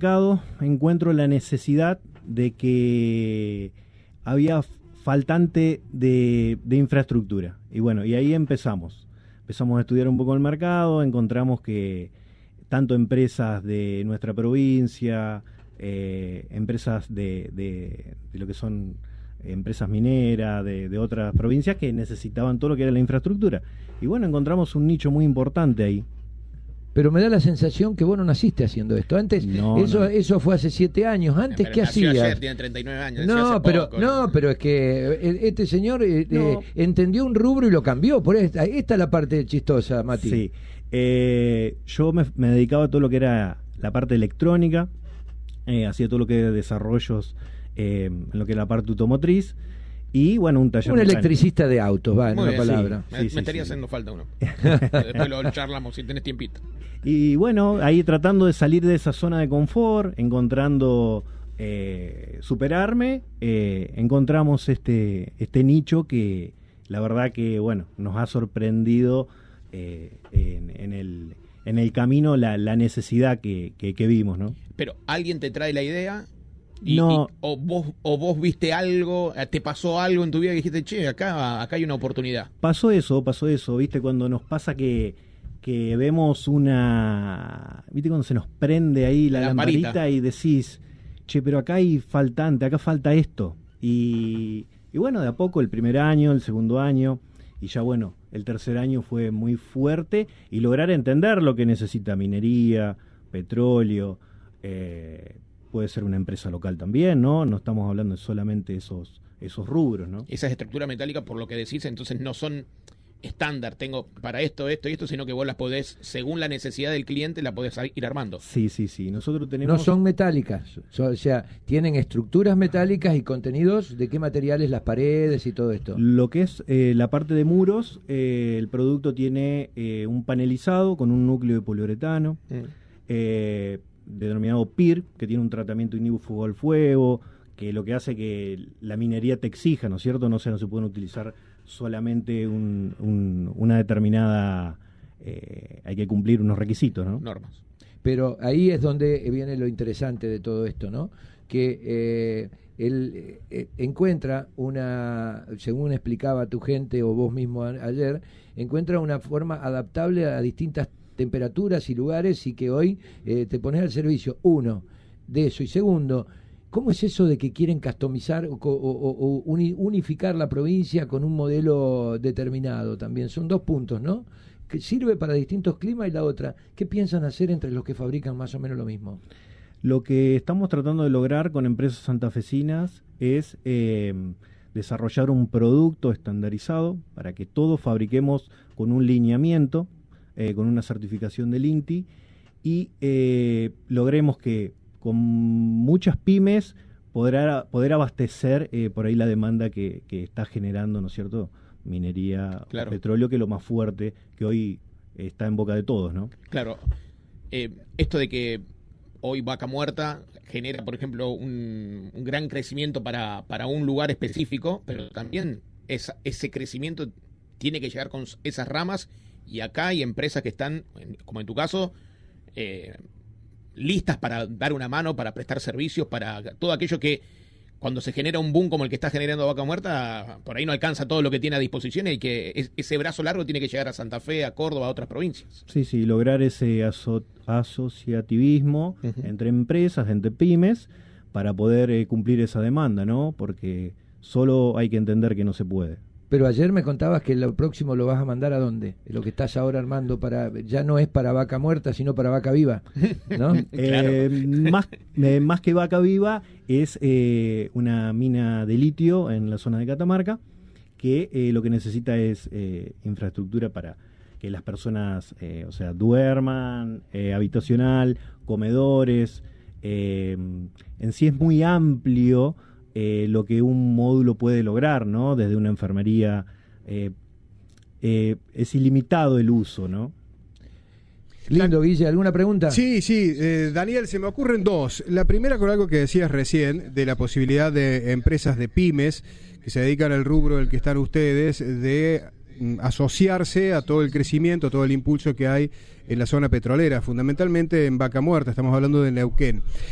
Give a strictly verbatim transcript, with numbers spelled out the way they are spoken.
mercado encuentro la necesidad de que había faltante de, de infraestructura. Y bueno, y ahí empezamos. Empezamos a estudiar un poco el mercado, encontramos que tanto empresas de nuestra provincia, eh, empresas de, de, de lo que son empresas mineras, de, de otras provincias que necesitaban todo lo que era la infraestructura. Y bueno, encontramos un nicho muy importante ahí. Pero me da la sensación que vos no naciste haciendo esto. Antes, no, eso no. eso fue hace siete años. Antes, pero ¿qué hacías? Ayer, tiene treinta y nueve años. No, hace pero poco, no, pero es que este señor eh, no. eh, entendió un rubro y lo cambió. Por esta, esta es la parte chistosa, Mati. Sí. Eh, yo me, me dedicaba a todo lo que era la parte electrónica, eh, hacía todo lo que era desarrollos eh, en lo que era la parte automotriz. Y bueno, un taller un mecánico. Electricista de autos, va, en Muy una bien, palabra. Sí. Sí, Me, sí, me estaría sí. haciendo falta uno. Después lo charlamos si tenés tiempito. Y bueno, ahí tratando de salir de esa zona de confort, encontrando eh, superarme, eh, encontramos este, este nicho que la verdad que bueno, nos ha sorprendido eh, en, en, el, en el camino la, la necesidad que, que, que vimos, ¿no? Pero alguien te trae la idea. Y, no. y, o vos o vos viste algo, te pasó algo en tu vida que dijiste, che, acá acá hay una oportunidad. Pasó eso, pasó eso, viste, cuando nos pasa que, que vemos una, viste, cuando se nos prende ahí la, la lamparita. lamparita y decís, che, pero acá hay faltante, acá falta esto. Y, y bueno, de a poco el primer año, el segundo año, y ya bueno, el tercer año fue muy fuerte y lograr entender lo que necesita minería, petróleo, eh, puede ser una empresa local también, ¿no? No estamos hablando de solamente esos esos rubros, ¿no? Esas estructuras metálicas, por lo que decís, entonces no son estándar, tengo para esto, esto y esto, sino que vos las podés, según la necesidad del cliente, la podés ir armando. Sí, sí, sí. Nosotros tenemos... No son metálicas, o sea, tienen estructuras metálicas y contenidos. ¿De qué materiales? Las paredes y todo esto. Lo que es eh, la parte de muros, eh, el producto tiene eh, un panelizado con un núcleo de poliuretano, mm. eh, denominado P I R, que tiene un tratamiento ignífugo al fuego, que lo que hace que la minería te exija, ¿no es cierto? No sé, no se pueden utilizar solamente un, un, una determinada... Eh, hay que cumplir unos requisitos, ¿no? Normas. Pero ahí es donde viene lo interesante de todo esto, ¿no? Que eh, él eh, encuentra una, según explicaba tu gente o vos mismo a, ayer, encuentra una forma adaptable a distintas temperaturas y lugares, y que hoy eh, te pones al servicio, uno, de eso, y segundo, ¿cómo es eso de que quieren customizar o, o, o unificar la provincia con un modelo determinado también? Son dos puntos, ¿no? Que sirve para distintos climas, y la otra, ¿qué piensan hacer entre los que fabrican más o menos lo mismo? Lo que estamos tratando de lograr con empresas santafesinas es eh, desarrollar un producto estandarizado para que todos fabriquemos con un lineamiento, Eh, con una certificación del INTI, y eh, logremos que con muchas pymes podrá, poder abastecer eh, por ahí la demanda que, que está generando, ¿no es cierto?, minería, claro. petróleo, que es lo más fuerte, que hoy está en boca de todos, ¿no? Claro. Eh, esto de que hoy Vaca Muerta genera, por ejemplo, un, un gran crecimiento para, para un lugar específico, pero también esa, ese crecimiento tiene que llegar con esas ramas. Y acá hay empresas que están, como en tu caso, eh, listas para dar una mano, para prestar servicios, para todo aquello que cuando se genera un boom como el que está generando Vaca Muerta, por ahí no alcanza todo lo que tiene a disposición, y que es, ese brazo largo tiene que llegar a Santa Fe, a Córdoba, a otras provincias. Sí, sí, lograr ese aso asociativismo uh-huh. entre empresas, entre pymes, para poder eh, cumplir esa demanda, ¿no? Porque solo hay que entender que no se puede. Pero ayer me contabas que lo próximo lo vas a mandar ¿a dónde? Lo que estás ahora armando para, ya no es para Vaca Muerta, sino para Vaca Viva, ¿no? Claro. eh, más, eh, más que Vaca Viva es eh, una mina de litio en la zona de Catamarca, que eh, lo que necesita es eh, infraestructura para que las personas, eh, o sea, duerman, eh, habitacional, comedores. Eh, en sí es muy amplio Eh, lo que un módulo puede lograr, ¿no? Desde una enfermería, eh, eh, es ilimitado el uso, ¿no? Lindo, Guille, ¿alguna pregunta? Sí, sí, eh, Daniel, se me ocurren dos. La primera con algo que decías recién, de la posibilidad de empresas de pymes que se dedican al rubro del que están ustedes, de mm, asociarse a todo el crecimiento, a todo el impulso que hay en la zona petrolera, fundamentalmente en Vaca Muerta, estamos hablando de Neuquén.